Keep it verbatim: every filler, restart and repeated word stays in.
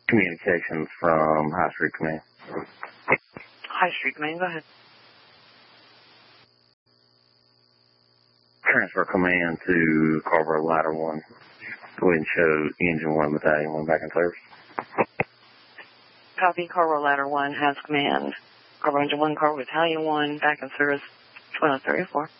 Communications from High Street Command. High Street Command, go ahead. Transfer command to Carver Ladder one. Go ahead and show Engine one, Battalion one back in service. Copy, Carver Ladder one has command. Carver Engine one, Carver Battalion one, back in service, twenty thirty-four.